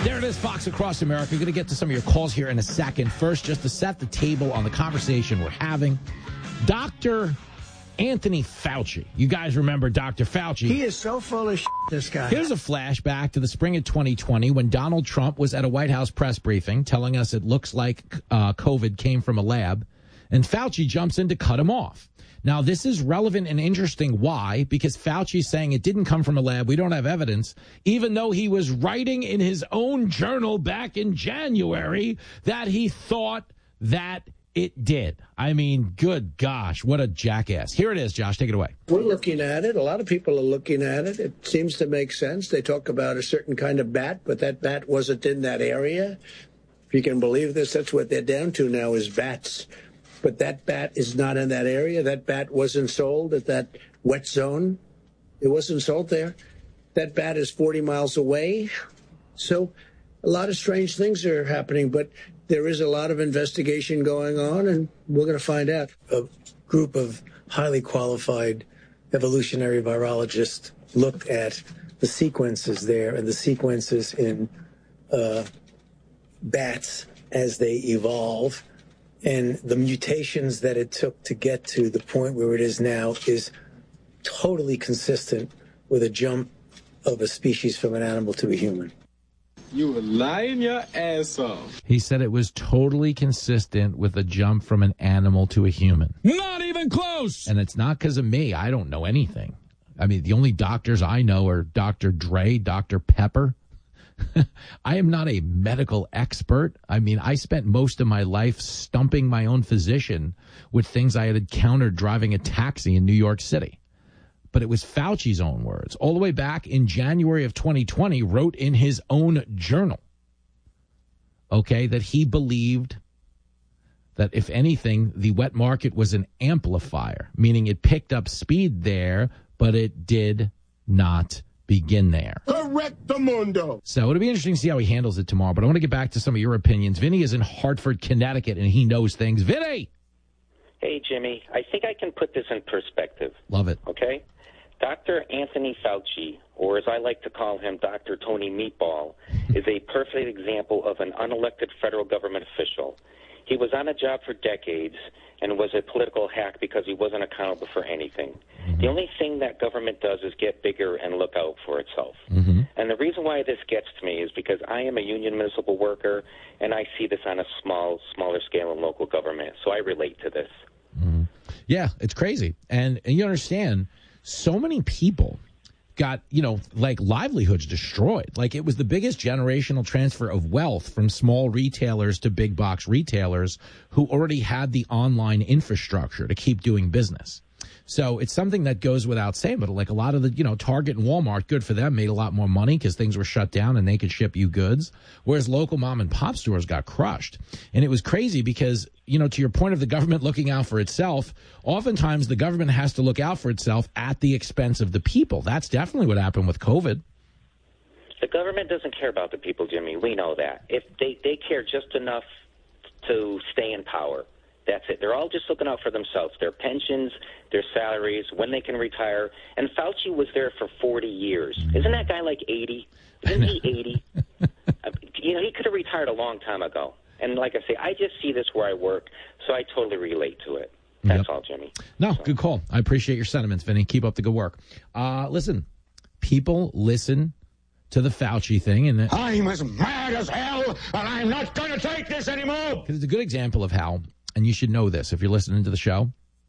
There it is, Fox Across America. We're going to get to some of your calls here in a second. First, just to set the table on the conversation we're having, Dr. Anthony Fauci. You guys remember Dr. Fauci. He is so full of shit, this guy. Here's a flashback to the spring of 2020 when Donald Trump was at a White House press briefing telling us it looks like COVID came from a lab, and Fauci jumps in to cut him off. Now, this is relevant and interesting. Why? Because Fauci's saying it didn't come from a lab. We don't have evidence, even though he was writing in his own journal back in January that he thought that it did. I mean, good gosh, what a jackass. Here it is, Josh. Take it away. We're looking at it. A lot of people are looking at it. It seems to make sense. They talk about a certain kind of bat, but that bat wasn't in that area. If you can believe this, that's what they're down to now is bats. But that bat is not in that area. That bat wasn't sold at that wet zone. It wasn't sold there. That bat is 40 miles away. So a lot of strange things are happening, but there is a lot of investigation going on, and we're going to find out. A group of highly qualified evolutionary virologists looked at the sequences there and the sequences in bats as they evolve. And the mutations that it took to get to the point where it is now is totally consistent with a jump of a species from an animal to a human. You were lying your ass off. He said it was totally consistent with a jump from an animal to a human. Not even close. And it's not because of me. I don't know anything. I mean, the only doctors I know are Dr. Dre, Dr. Pepper. I am not a medical expert. I mean, I spent most of my life stumping my own physician with things I had encountered driving a taxi in New York City. But it was Fauci's own words. All the way back in January of 2020, wrote in his own journal, okay, that he believed that, if anything, the wet market was an amplifier, meaning it picked up speed there, but it did not begin there. Correctamundo. So it'll be interesting to see how he handles it tomorrow. But I want to get back to some of your opinions. Vinny is in Hartford, Connecticut, and he knows things. Vinny! Hey, Jimmy. I think I can put this in perspective. Love it. Okay? Dr. Anthony Fauci, or as I like to call him, Dr. Tony Meatball, is a perfect example of an unelected federal government official. He was on a job for decades and was a political hack because he wasn't accountable for anything. Mm-hmm. The only thing that government does is get bigger and look out for itself. Mm-hmm. And the reason why this gets to me is because I am a union municipal worker, and I see this on a smaller scale in local government. So I relate to this. Mm-hmm. Yeah, it's crazy. And you understand, so many people got, like livelihoods destroyed. Like it was the biggest generational transfer of wealth from small retailers to big box retailers who already had the online infrastructure to keep doing business. So it's something that goes without saying, but like a lot of the, Target and Walmart, good for them, made a lot more money because things were shut down and they could ship you goods, whereas local mom and pop stores got crushed. And it was crazy because, to your point of the government looking out for itself, oftentimes the government has to look out for itself at the expense of the people. That's definitely what happened with COVID. The government doesn't care about the people, Jimmy. We know that. If they care just enough to stay in power. That's it. They're all just looking out for themselves, their pensions, their salaries, when they can retire. And Fauci was there for 40 years. Isn't that guy like 80? Isn't he 80? He could have retired a long time ago. And like I say, I just see this where I work, so I totally relate to it. That's all, Jimmy. No, good call. I appreciate your sentiments, Vinny. Keep up the good work. Listen, people listen to the Fauci thing. And I'm as mad as hell, and I'm not going to take this anymore. Because it's a good example of how, and you should know this if you're listening to the show,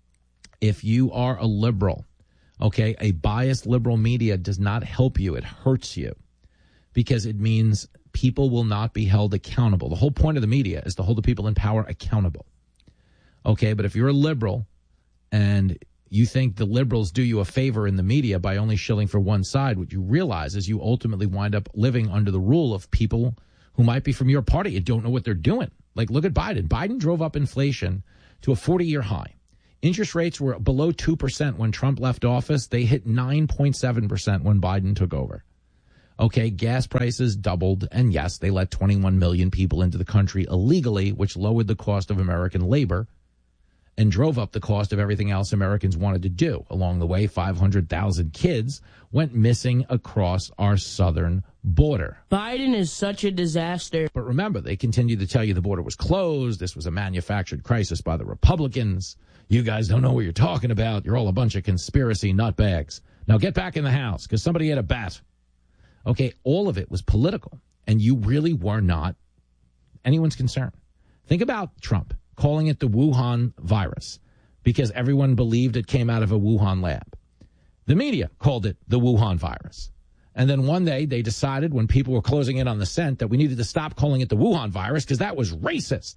if you are a liberal, okay, a biased liberal media does not help you. It hurts you because it means people will not be held accountable. The whole point of the media is to hold the people in power accountable. Okay, but if you're a liberal and you think the liberals do you a favor in the media by only shilling for one side, what you realize is you ultimately wind up living under the rule of people who might be from your party and don't know what they're doing. Like, look at Biden. Biden drove up inflation to a 40-year high. Interest rates were below 2% when Trump left office. They hit 9.7% when Biden took over. Okay, gas prices doubled, and yes, they let 21 million people into the country illegally, which lowered the cost of American labor. and drove up the cost of everything else Americans wanted to do. Along the way, 500,000 kids went missing across our southern border. Biden is such a disaster. But remember, they continued to tell you the border was closed. This was a manufactured crisis by the Republicans. You guys don't know what you're talking about. You're all a bunch of conspiracy nutbags. Now get back in the house because somebody ate a bat. Okay, all of it was political, and you really were not anyone's concern. Think about Trump calling it the Wuhan virus because everyone believed it came out of a Wuhan lab. The media called it the Wuhan virus. And then one day they decided when people were closing in on the scent that we needed to stop calling it the Wuhan virus because that was racist.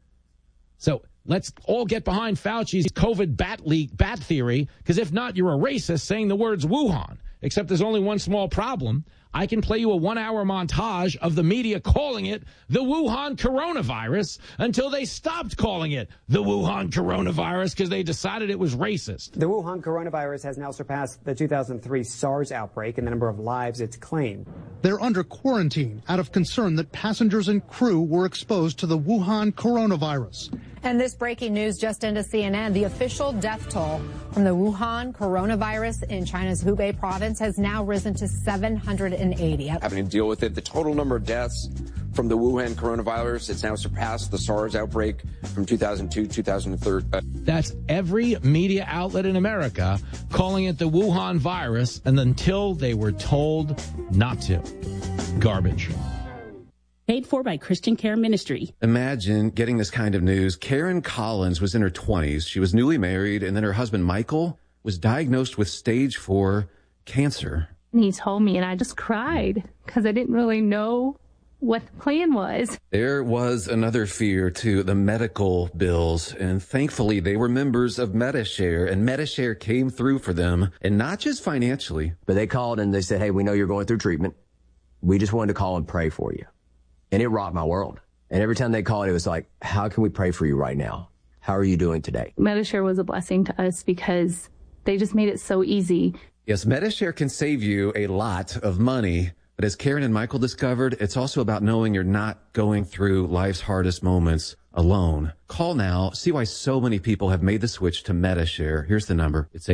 So let's all get behind Fauci's COVID bat theory, because if not, you're a racist saying the words Wuhan. Except there's only one small problem. I can play you a 1-hour montage of the media calling it the Wuhan coronavirus until they stopped calling it the Wuhan coronavirus because they decided it was racist. The Wuhan coronavirus has now surpassed the 2003 SARS outbreak in the number of lives it's claimed. They're under quarantine out of concern that passengers and crew were exposed to the Wuhan coronavirus. And this breaking news just into CNN. The official death toll from the Wuhan coronavirus in China's Hubei province has now risen to 780. Having to deal with it, the total number of deaths from the Wuhan coronavirus, it's now surpassed the SARS outbreak from 2002, 2003. That's every media outlet in America calling it the Wuhan virus, and until they were told not to. Garbage. Paid for by Christian Care Ministry. Imagine getting this kind of news. Karen Collins was in her 20s. She was newly married, and then her husband, Michael, was diagnosed with stage 4 cancer. And he told me, and I just cried because I didn't really know what the plan was. There was another fear, too, the medical bills. And thankfully, they were members of Medi-Share, and Medi-Share came through for them, and not just financially. But they called and they said, hey, we know you're going through treatment. We just wanted to call and pray for you. And it rocked my world. And every time they called, it was like, how can we pray for you right now? How are you doing today? Medi-Share was a blessing to us because they just made it so easy. Yes, Medi-Share can save you a lot of money. But as Karen and Michael discovered, it's also about knowing you're not going through life's hardest moments alone. Call now. See why so many people have made the switch to Medi-Share. Here's the number. It's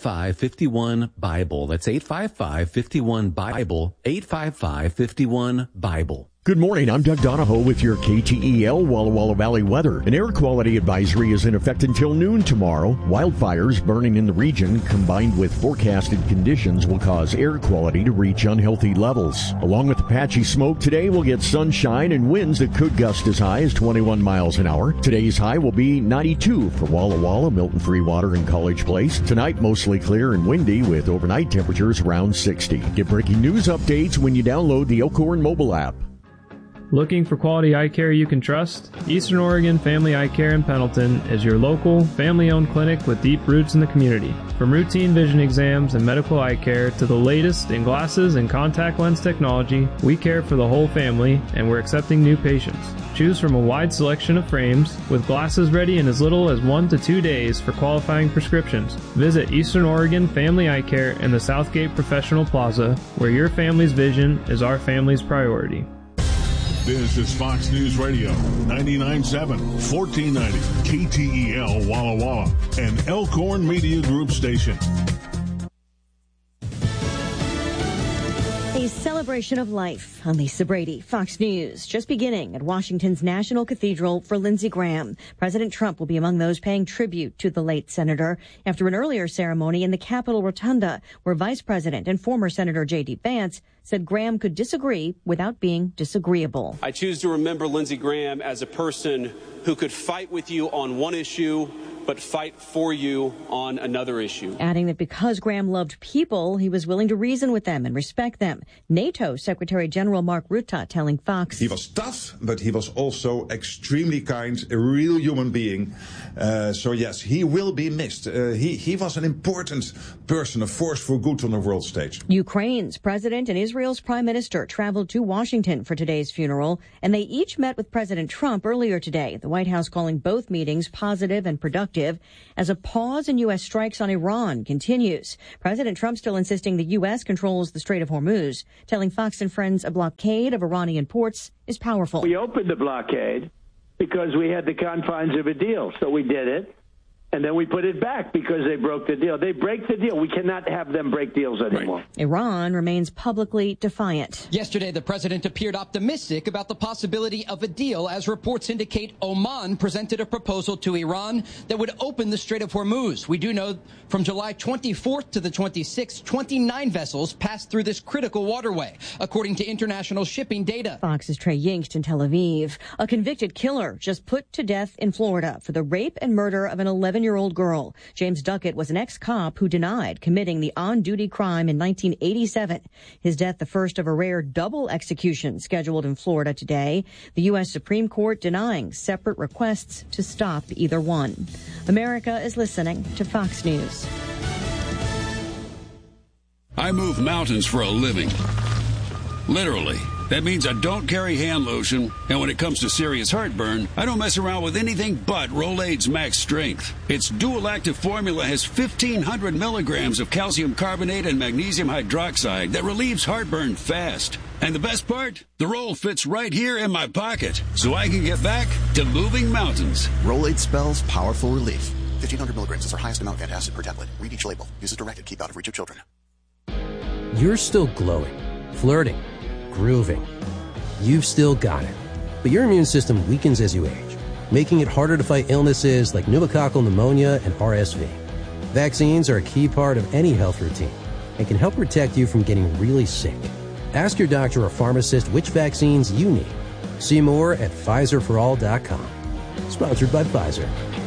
855-51-BIBLE. That's 855-51-BIBLE. 855-51-BIBLE. Good morning. I'm Doug Donahoe with your KTEL Walla Walla Valley weather. An air quality advisory is in effect until noon tomorrow. Wildfires burning in the region combined with forecasted conditions will cause air quality to reach unhealthy levels. Along with the patchy smoke today, we'll get sunshine and winds that could gust as high as 21 miles an hour. Today's high will be 92 for Walla Walla, Milton Freewater, and College Place. Tonight, mostly clear and windy with overnight temperatures around 60. Get breaking news updates when you download the Elkhorn mobile app. Looking for quality eye care you can trust? Eastern Oregon Family Eye Care in Pendleton is your local, family-owned clinic with deep roots in the community. From routine vision exams and medical eye care to the latest in glasses and contact lens technology, we care for the whole family, and we're accepting new patients. Choose from a wide selection of frames, with glasses ready in as little as 1 to 2 days for qualifying prescriptions. Visit Eastern Oregon Family Eye Care in the Southgate Professional Plaza, where your family's vision is our family's priority. This is Fox News Radio, 99.7, 1490, KTEL Walla Walla, an Elkhorn Media Group station. A celebration of life. I'm Lisa Brady, Fox News. Just beginning at Washington's National Cathedral for Lindsey Graham. President Trump will be among those paying tribute to the late senator after an earlier ceremony in the Capitol Rotunda, where Vice President and former Senator J.D. Vance said Graham could disagree without being disagreeable. I choose to remember Lindsey Graham as a person who could fight with you on one issue, but fight for you on another issue. Adding that because Graham loved people, he was willing to reason with them and respect them. NATO Secretary General Mark Rutte telling Fox. He was tough, but he was also extremely kind, a real human being. So yes, he will be missed. He was an important person, a force for good on the world stage. Ukraine's president and Israel's prime minister traveled to Washington for today's funeral, and they each met with President Trump earlier today. The White House calling both meetings positive and productive as a pause in U.S. strikes on Iran continues. President Trump still insisting the U.S. controls the Strait of Hormuz, telling Fox and Friends a blockade of Iranian ports is powerful. We opened the blockade because we had the confines of a deal, so we did it. And then we put it back because they broke the deal. They break the deal. We cannot have them break deals anymore. Right. Iran remains publicly defiant. Yesterday, the president appeared optimistic about the possibility of a deal, as reports indicate Oman presented a proposal to Iran that would open the Strait of Hormuz. We do know from July 24th to the 26th, 29 vessels passed through this critical waterway, according to international shipping data. Fox's Trey Yingst in Tel Aviv. A convicted killer just put to death in Florida for the rape and murder of an 11-year-old girl. James Duckett was an ex-cop who denied committing the on-duty crime in 1987. His death, the first of a rare double execution scheduled in Florida today. The U.S. Supreme Court denying separate requests to stop either one. America is listening to Fox News. I move mountains for a living. Literally. That means I don't carry hand lotion, and when it comes to serious heartburn, I don't mess around with anything but Rolaids Max Strength. Its dual-active formula has 1,500 milligrams of calcium carbonate and magnesium hydroxide that relieves heartburn fast. And the best part? The roll fits right here in my pocket, so I can get back to moving mountains. Rolaids spells powerful relief. 1,500 milligrams is our highest amount of antacid per tablet. Read each label. Use as directed. Keep out of reach of children. You're still glowing, flirting, grooving. You've still got it. But your immune system weakens as you age, making it harder to fight illnesses like pneumococcal pneumonia and RSV. Vaccines are a key part of any health routine and can help protect you from getting really sick. Ask your doctor or pharmacist which vaccines you need. See more at PfizerForAll.com. Sponsored by Pfizer.